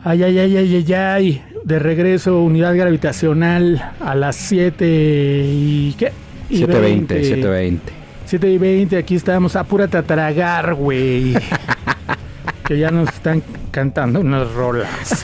Ay, ay, ay, ay, ay, ay. De regreso, unidad gravitacional a las 7 y... ¿qué? 7:20, 7:20. 7:20, aquí estamos. Apúrate a tragar, güey. Que ya nos están cantando unas rolas.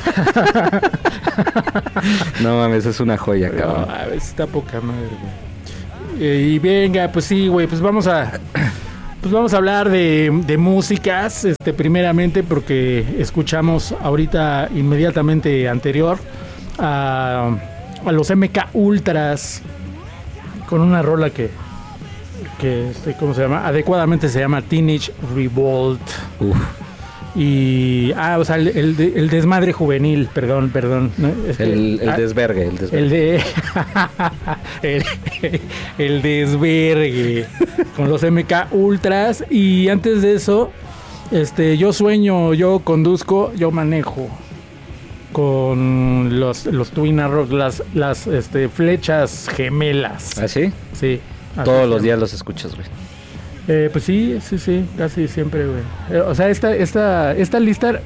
No mames, es una joya, cabrón. No, está poca madre, güey. Y venga, pues sí, güey, pues vamos a hablar de músicas, primeramente porque escuchamos ahorita inmediatamente anterior a los MK Ultras con una rola que ¿cómo se llama? Adecuadamente se llama Teenage Revolt. Uf. Y o sea, el desmadre juvenil, perdón, ¿no? El desvergue. El desvergue con los MK Ultras. Y antes de eso, yo sueño, yo conduzco, yo manejo con los Twin Arrows, las flechas gemelas. ¿Ah, sí? Sí. Todos los días los escuchas, güey. Pues sí, casi siempre, güey. O sea, esta lista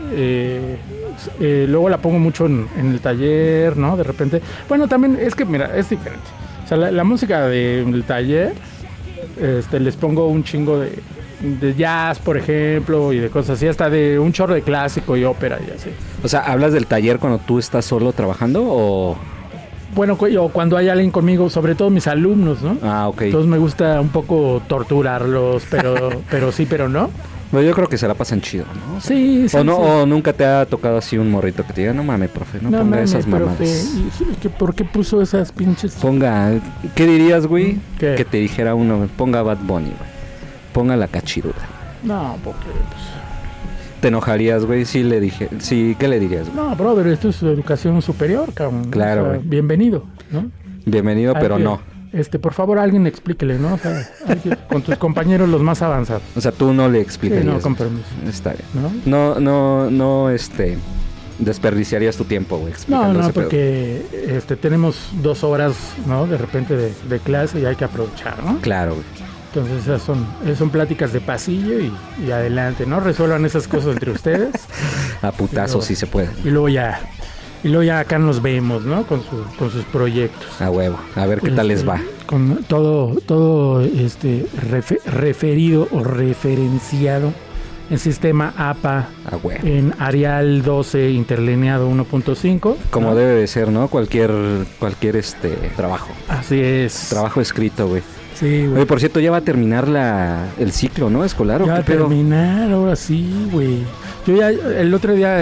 luego la pongo mucho en el taller, ¿no? De repente. Bueno, también es que, mira, es diferente. O sea, la música del taller, les pongo un chingo de jazz, por ejemplo, y de cosas así, hasta de un chorro de clásico y ópera y así. O sea, ¿hablas del taller cuando tú estás solo trabajando o...? Bueno, o cuando hay alguien conmigo, sobre todo mis alumnos, ¿no? Ah, ok. Entonces me gusta un poco torturarlos, pero sí, pero no. Bueno, yo creo que se la pasan chido, ¿no? Sí. O nunca te ha tocado así un morrito que te diga, no mames, profe, no ponga mames, esas mamadas. ¿Por qué puso esas pinches? Ponga, ¿qué dirías, güey? ¿Qué? Que te dijera uno, ponga Bad Bunny, güey. Ponga La Cachiruda. No, porque... ¿Te enojarías, güey? Sí, le dije. Sí, ¿qué le dirías, güey? No, brother, esto es educación superior, cabrón. Claro, o sea, güey. bienvenido, ¿no? Bienvenido, pero no. Por favor, alguien explíquele, ¿no? O sea, con tus compañeros los más avanzados. O sea, tú no le explicarías. Sí, no, con permiso. Está bien. No, desperdiciarías tu tiempo, güey, explicando ese porque tenemos 2 horas, ¿no? De repente de clase y hay que aprovechar, ¿no? Claro, güey. Entonces esas son pláticas de pasillo y adelante, ¿no? Resuelvan esas cosas entre ustedes. A putazos si se puede. Y luego ya acá nos vemos, ¿no? Con sus proyectos. A huevo. A ver qué tal les va. Con todo referido o referenciado en sistema APA. A huevo. En Arial 12 interlineado 1.5. Como ¿no? debe de ser, ¿no? Cualquier trabajo. Así es. Trabajo escrito, güey. Sí, güey. Oye, por cierto, ya va a terminar el ciclo, ¿no? Escolar, ¿o ya qué va a pedo? terminar, ahora sí, güey. Yo ya el otro día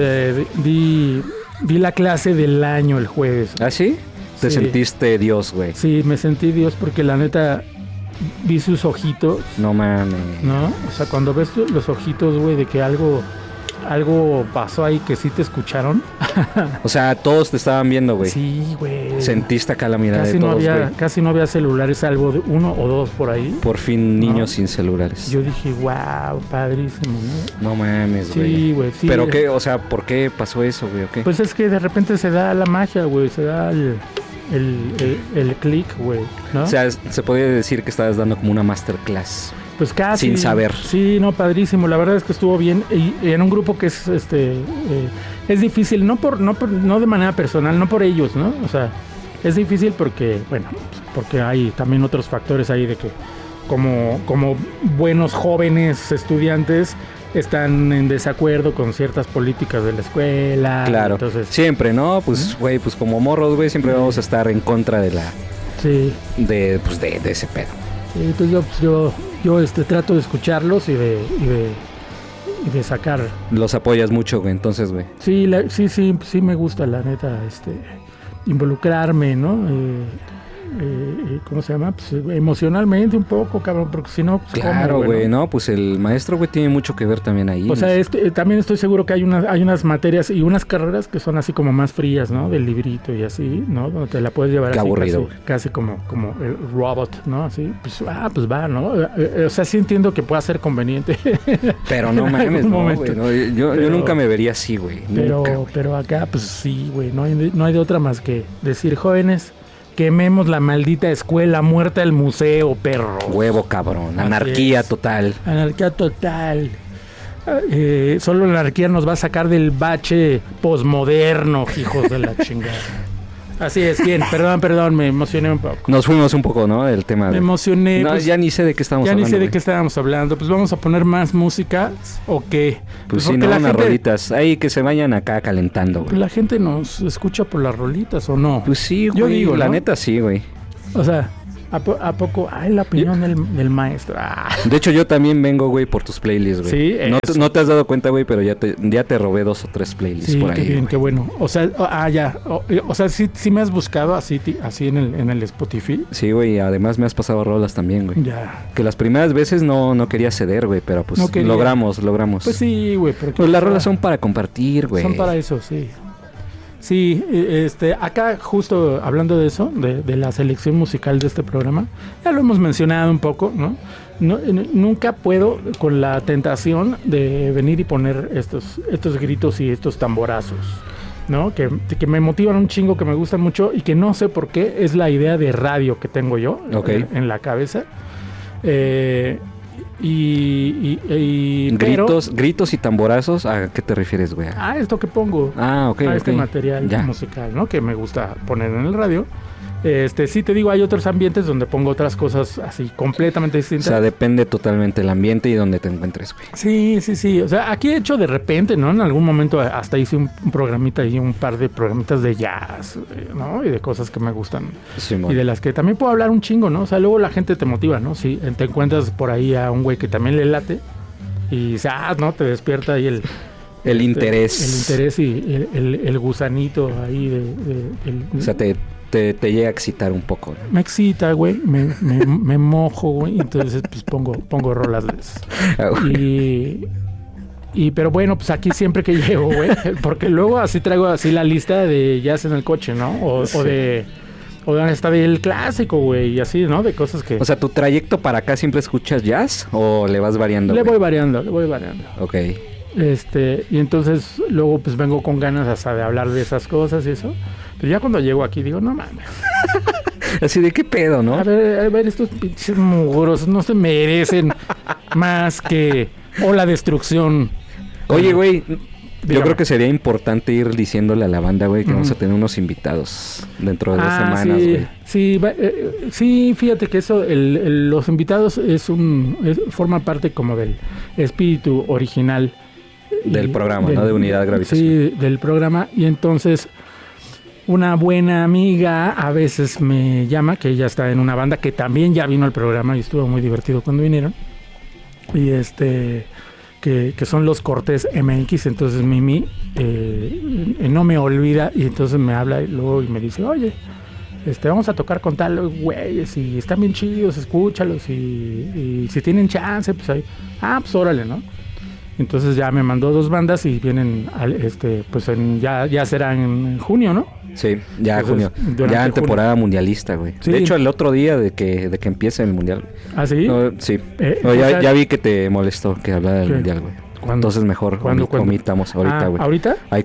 di la clase del año el jueves. ¿Ah, sí? Te Sí. sentiste Dios, güey. Sí, me sentí Dios porque la neta vi sus ojitos, No mames. ¿no? O sea, cuando ves los ojitos, güey, de que algo pasó ahí que sí te escucharon. O sea, todos te estaban viendo, güey. Sí, güey. Sentiste acá la mirada de todos, güey. Casi no había celulares, salvo de 1 o 2 por ahí. Por fin niños No. sin celulares. Yo dije, wow, padrísimo, ¿no? No mames, güey. Sí, güey, sí. ¿Pero qué? O sea, ¿por qué pasó eso, güey? ¿O qué? Pues es que de repente se da la magia, güey, se da el click, güey, ¿no? O sea, se podría decir que estabas dando como una masterclass. Pues casi. Sin saber. Sí, no, padrísimo. La verdad es que estuvo bien. Y en un grupo que es difícil, no de manera personal, no por ellos, ¿no? O sea, es difícil porque hay también otros factores ahí de que como buenos jóvenes estudiantes están en desacuerdo con ciertas políticas de la escuela. Claro. Entonces, Siempre, ¿no? Pues, güey, pues como morros, güey, siempre vamos a estar en contra de sí. de ese pedo. Sí, entonces yo trato de escucharlos y de sacar. Los apoyas mucho, güey, entonces, güey. Sí, sí me gusta, la neta, involucrarme, ¿no? ¿Cómo se llama? Pues emocionalmente un poco, cabrón, porque si no, pues, Claro, güey, ¿no? Pues el maestro, güey, tiene mucho que ver también ahí. O sea, también estoy seguro que hay unas materias y unas carreras que son así como más frías, ¿no? Del librito y así, ¿no? Donde te la puedes llevar Qué así aburrido, casi como el robot, ¿no? Así, pues va, ¿no? O sea, sí entiendo que pueda ser conveniente. Pero no en mames, algún no, momento. güey. No, yo nunca me vería así, güey. Pero acá, pues sí, güey, no hay de otra más que decir, jóvenes, quememos la maldita escuela, muerta el museo, perro. Huevo, cabrón. Así Anarquía es. total. Anarquía total. Solo la anarquía nos va a sacar del bache posmoderno, hijos de la chingada. Así es, bien, perdón, me emocioné un poco. Nos fuimos un poco, ¿no? Del tema. Me emocioné. No, pues, ya ni sé de qué estamos hablando. Ya ni sé de güey. qué estábamos hablando. Pues vamos a poner más música o qué. Pues sí, no, unas rolitas. Ahí que se vayan acá calentando, güey. La gente nos escucha por las rolitas o no. Pues sí, güey. Yo digo, la ¿no? neta sí, güey. O sea, ¿a poco? Ay, la opinión del maestro. De hecho, yo también vengo, güey, por tus playlists, güey. Sí, no te has dado cuenta, güey, pero ya te robé 2 o 3 playlists sí, por ahí. Qué bien, güey. qué bueno. O sea, ya. O sea, sí me has buscado así en el Spotify. Sí, güey, además me has pasado rolas también, güey. Ya. Que las primeras veces no quería ceder, güey, pero pues No quería. logramos. Pues sí, güey. Pues las rolas son para compartir, güey. Son para eso, sí. Sí, acá justo hablando de eso, de la selección musical de este programa, ya lo hemos mencionado un poco, ¿no? Nunca puedo con la tentación de venir y poner estos gritos y estos tamborazos, ¿no? Que me motivan un chingo, que me gustan mucho y que no sé por qué es la idea de radio que tengo yo en la cabeza. Gritos y tamborazos, ¿a qué te refieres, güey? A esto que pongo. Ok. A este material musical, ¿no? Que me gusta poner en el radio. Sí te digo, hay otros ambientes donde pongo otras cosas así completamente distintas. O sea, depende totalmente del ambiente y donde te encuentres, güey. Sí. O sea, aquí he hecho de repente, ¿no? En algún momento hasta hice un programita y un par de programitas de jazz, ¿no? Y de cosas que me gustan. Sí, y de las que también puedo hablar un chingo, ¿no? O sea, luego la gente te motiva, ¿no? Si te encuentras por ahí a un güey que también le late y dice, ¿no? Te despierta ahí el interés. El interés y el gusanito ahí o sea, te llega a excitar un poco, ¿no? Me excita, güey, me mojo, güey, entonces pues pongo rolas de eso. Pero bueno, pues aquí siempre que llego, güey, porque luego así traigo así la lista de jazz en el coche, ¿no? O hasta del clásico, güey, y así, ¿no? De cosas que... O sea, ¿tu trayecto para acá siempre escuchas jazz o le vas variando? Le voy variando. Ok. Y entonces luego pues vengo con ganas hasta de hablar de esas cosas y eso. Pero ya cuando llego aquí digo, no mames. Así de qué pedo, ¿no? A ver, estos pinches mugrosos no se merecen más que la destrucción. Oye, güey, yo creo que sería importante ir diciéndole a la banda, güey, que vamos a tener unos invitados dentro de 2 semanas, güey. Sí, fíjate que eso, los invitados forma parte como del espíritu original del programa, ¿no? De Unidad Gravitacional. Sí, del programa. Y entonces una buena amiga a veces me llama, que ella está en una banda que también ya vino al programa y estuvo muy divertido cuando vinieron. Y que son los Cortés MX. Entonces Mimi no me olvida y entonces me habla y luego y me dice, oye, vamos a tocar con tal güeyes y están bien chidos, escúchalos y si tienen chance, pues ahí, pues órale, ¿no? Entonces ya me mandó 2 bandas y vienen pues ya será en junio, ¿no? Sí, ya entonces, junio. Ya en temporada mundialista, güey. Sí. De hecho, el otro día de que empiece el mundial. ¿Ah, sí? No, sí. Ya vi que te molestó que hablara del mundial, güey. Entonces mejor omitamos ahorita, güey. ¿Ahorita? Hay